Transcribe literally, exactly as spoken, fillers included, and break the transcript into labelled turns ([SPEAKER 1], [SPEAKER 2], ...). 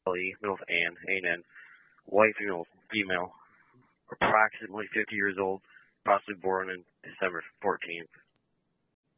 [SPEAKER 1] L E, middle of Ann, A N N, white, female, female, approximately fifty years old, possibly born in December fourteenth.